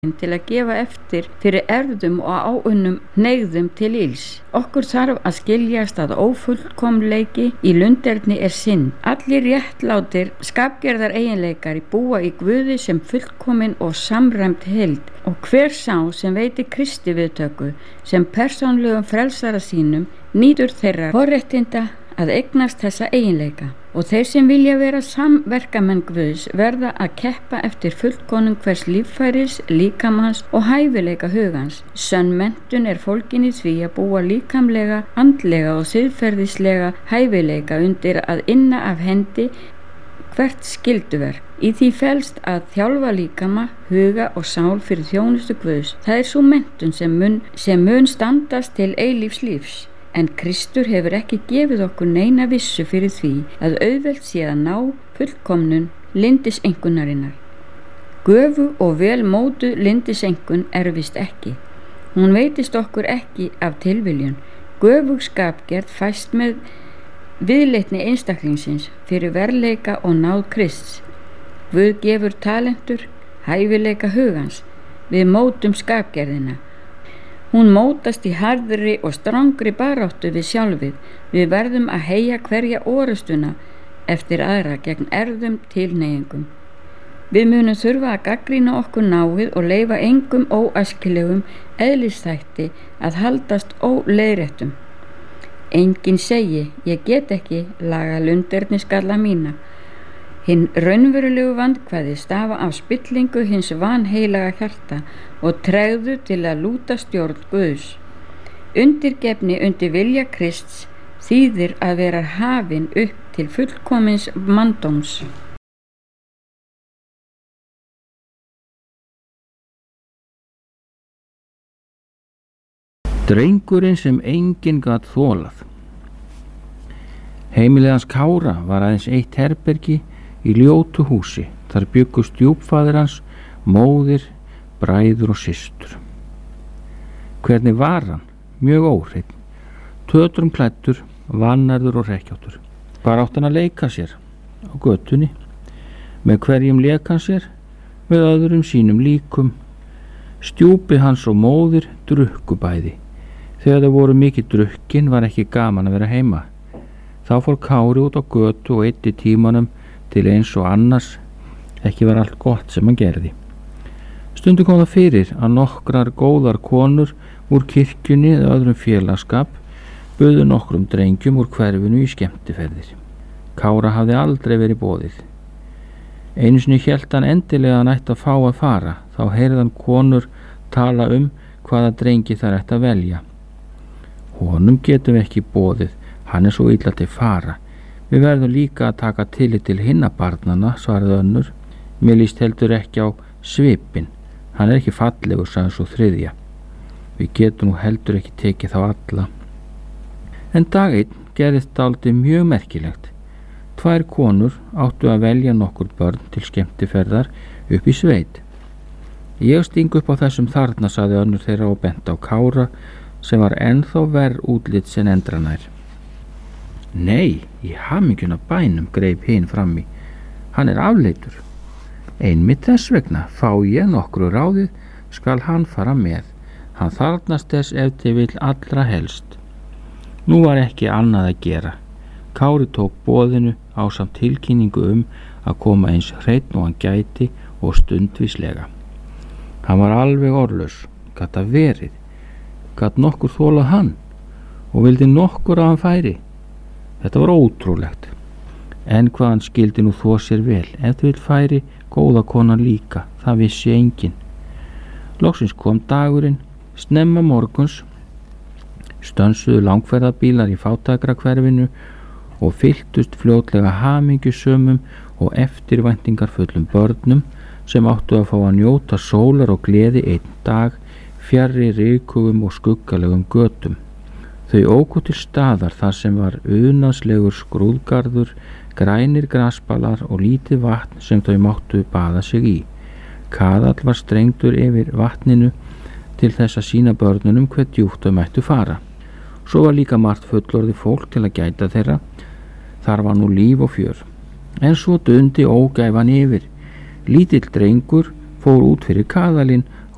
til að gefa eftir fyrir erfðum og áunnum hneigðum til ills. Okkur þarf að skiljast að ófullkomleiki í lunderni er synd. Allir réttlátir skapgerðar eiginleikar búa í Guði sem fullkomin og samræmt heild, og hver sá sem veitir Kristi viðtöku sem persónlegum frelsara sínum nýtur þeirra forréttinda að eignast þessa eiginleika. Og þeir sem vilja vera samverkamenn Guðs verða að keppa eftir fullkomnun hvers líffæris, líkamans og hæfileika hugans. Sönn menntun er fólgin í því að búa líkamlega, andlega og siðferðislega hæfileika undir að inna af hendi hvert skylduverk. Í því felst að þjálfa líkama, huga og sál fyrir þjónustu Guðs. Það er sú menntun sem mun standast til eilífs lífs. En Kristur hefur ekki gefið okkur neina vissu fyrir því að auðvelt sé að ná fullkomnun lindiseinkunnarinnar. Göfu og vel mótuð lindiseinkun erfist ekki. Hún veitist okkur ekki af tilviljun. Göfug skapgerð fæst með viðleitni einstaklingsins fyrir verleika og náð Krists. Guð gefur talentur, hæfileika hugans. Við mótum skapgerðina. Hún mótast í harðri og strangri baráttu við sjálfið. Við verðum að heyja hverja orustuna eftir aðra gegn erfðum tilhneigingum. Við munum þurfa að gagnrýna okkur náið og leyfa engum óæskilegum eðlisþætti að haldast óleiðréttum. Enginn segi, ég get ekki laga lunderniskalla mína. Hinn raunverulegu vandkvæði stafa af spillingu hins vanheilaga hjarta og tregðu til að lúta stjórn Guðs. Undirgefni undir vilja Krists þýðir að vera hafin upp til fullkomins manndóms. Drengurinn sem enginn gat þolað. Heimilið hans Kára var aðeins eitt herbergi í ljótu húsi. Þar bjuggu stjúpfaðir hans, móðir, bræður og systur. Hvernig var hann? Mjög óhreinn, tötrum klæddur, vannærður og hrekkjáttur. Hvar átti hann að leika sér? Á götunni. Með hverjum lék hann sér? Með öðrum sínum líkum. Stjúpi hans og móðir drukku bæði. Þegar þau voru mikið drukkin var ekki gaman að vera heima. Þá fór Kári út á götu og eyddi tímanum til eins og annars ekki var allt gott sem hann gerði. Stundum kom það fyrir að nokkrar góðar konur úr kirkjunni eða öðrum félagskap buðu nokkrum drengjum úr hverfinu í skemmtiferðir. Kára hafði aldrei verið boðið. Einu sinni hélt hann endilega að hann ætti að fá að fara. Þá heyrði hann konur tala hvaða drengi þær ætti að velja. Honum getum við ekki boðið, hann er svo illa til fara. Við verðum líka að taka tillit til hinna barnanna, svaraði önnur. Mér líst heldur ekki á svipinn. Hann er ekki fallegur, sagði svo þriðja. Við getum nú heldur ekki tekið þá alla. En dag einn gerðist dálítið mjög merkilegt. 2 konur áttu að velja nokkur börn til skemmtiferðar upp í sveit. Ég sting upp á þessum þarna, sagði önnur þeirra og benti á Kára sem var ennþá verr útlits en endranær. Nei, í hamingjuna bænum, greip hinn frammi. Hann er afleitur. Einmitt þess vegna fá ég nokkru ráðið, skal hann fara með. Hann þarfnast þess ef þið vill allra helst. Nú var ekki annað að gera. Kári tók boðinu ásamt tilkynningu að koma eins hreinn og hann gæti og stundvíslega. Hann var alveg orðlaus. Gat að verið. Gat nokkur þolað hann og vildi nokkur að hann færi. Þetta var ótrúlegt. En hvað hann skildi nú þó sér vel. Ef þið vill færi, góða konan líka. Það vissi enginn. Loksins kom dagurinn. Snemma morguns stönsuðu langferðabílar í fátækrahverfinu og fylltust fljótlega hamingjusömum og eftirvæntingarfullum börnum sem áttu að fá að njóta sólar og gleði einn dag fjarri rykugum og skuggalegum götum. Þau óku til staðar þar sem var unaðslegur skrúðgarður, grænir grasbalar og lítið vatn sem þau máttu baða sig í. Kaðall var strengdur yfir vatninu til þess að sýna börnunum hve djúpt þau mættu fara. Svo var líka margt fullorðið fólk til að gæta þeirra. Þar var nú líf og fjör. En svo dundi ógæfan yfir. Lítill drengur fór út fyrir kaðalinn